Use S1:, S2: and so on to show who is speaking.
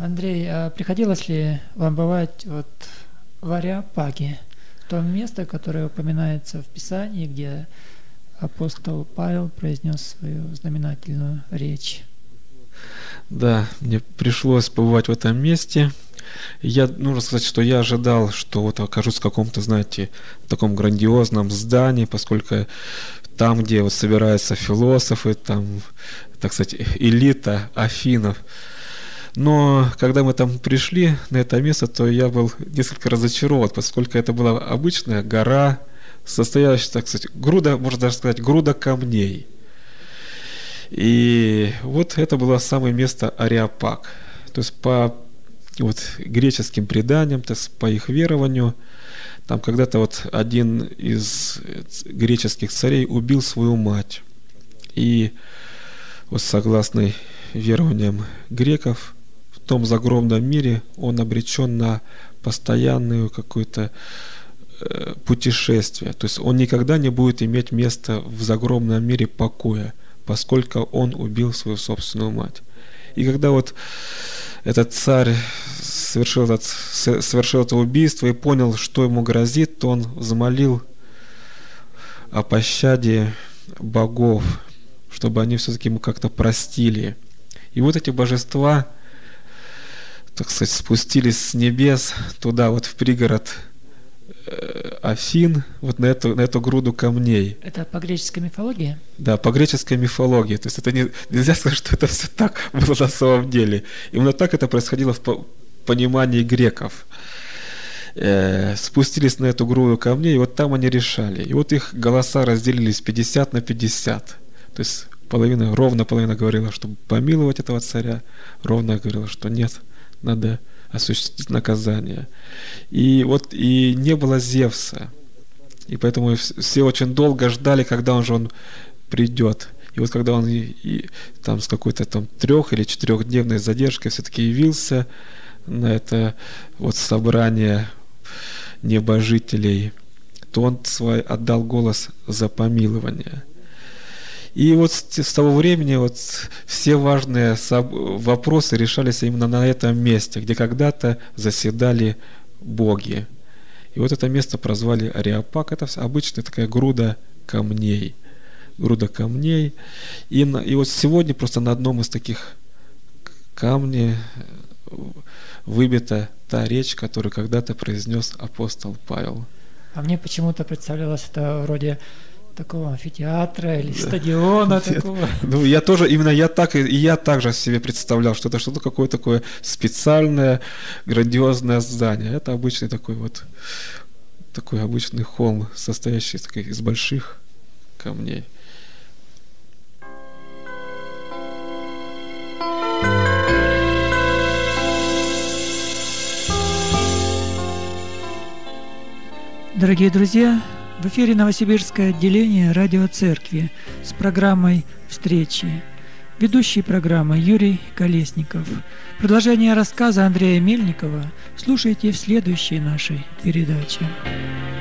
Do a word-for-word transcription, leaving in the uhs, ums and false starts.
S1: Андрей, а приходилось ли вам бывать вот в Ареопаге, то место, которое упоминается в Писании, где апостол Павел произнес свою знаменательную речь?
S2: Да, мне пришлось побывать в этом месте. Я, нужно сказать, что я ожидал, что вот окажусь в каком-то, знаете, таком грандиозном здании, поскольку там, где вот собираются философы, там, так сказать, элита Афинов. Но когда мы там пришли на это место, то я был несколько разочарован, поскольку это была обычная гора, состоящая, так сказать, груда, можно даже сказать, груда камней. И вот это было самое место Ареопаг. То есть по вот греческим преданиям, то есть по их верованию, там когда-то вот один из греческих царей убил свою мать. И вот согласно верованиям греков, в том загробном мире он обречен на постоянное какое-то э, путешествие. То есть он никогда не будет иметь места в загробном мире покоя, поскольку он убил свою собственную мать. И когда вот этот царь совершил, этот, совершил это убийство и понял, что ему грозит, то он взмолил о пощаде богов, чтобы они все-таки ему как-то простили. И вот эти божества, так сказать, спустились с небес туда, вот в пригород Афин, вот на эту, на эту груду камней.
S1: Это по греческой мифологии?
S2: Да, по греческой мифологии. То есть это не, нельзя сказать, что это все так было на самом деле. Именно так это происходило в по, понимании греков. Э, спустились на эту груду камней, и вот там они решали. И вот их голоса разделились пятьдесят на пятьдесят. То есть половина, ровно половина говорила, чтобы помиловать этого царя, ровно говорила, что нет, надо осуществить наказание. И вот и не было Зевса. И поэтому все очень долго ждали, когда он же он придет. И вот когда он и, и, там с какой-то там трех- или четырехдневной задержкой все-таки явился на это вот собрание небожителей, то он свой отдал голос за помилование. И вот с того времени вот все важные вопросы решались именно на этом месте, где когда-то заседали боги. И вот это место прозвали Ареопаг. Это обычная такая груда камней. Груда камней. И, на, и вот сегодня просто на одном из таких камней выбита та речь, которую когда-то произнес апостол Павел.
S1: А мне почему-то представлялось это вроде такого амфитеатра или стадиона. Нет, такого.
S2: Ну, я тоже, именно я так, и я также себе представлял, что это что-то какое-то такое специальное, грандиозное здание. Это обычный такой вот, такой обычный холм, состоящий из больших камней.
S1: Дорогие друзья, в эфире Новосибирское отделение радиоцеркви с программой «Встречи». Ведущий программы Юрий Колесников. Продолжение рассказа Андрея Мельникова слушайте в следующей нашей передаче.